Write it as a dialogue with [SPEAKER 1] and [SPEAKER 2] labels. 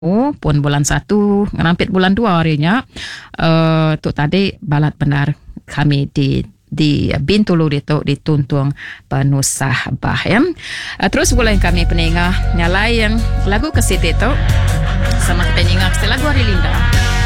[SPEAKER 1] pun bulan 1 ngerampit bulan 2 harinya. Tu tadi balat benar kami di Bintulu di Tuntung Penusah Bah ya. Terus boleh kami peningah nyalain lagu kesit itu sama peningah lagu Hari Linda.